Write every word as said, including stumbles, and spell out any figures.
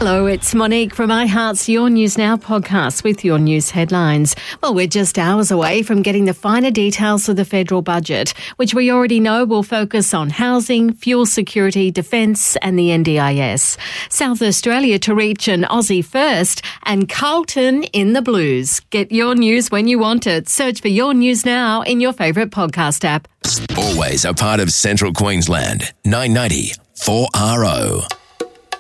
Hello, it's Monique from iHeart's Your News Now podcast with your news headlines. Well, we're just hours away from getting the finer details of the federal budget, which we already know will focus on housing, fuel security, defence and the N D I S. South Australia to reach an Aussie first and Carlton in the Blues. Get your news when you want it. Search for Your News Now in your favourite podcast app. Always a part of Central Queensland. nine ninety four R O.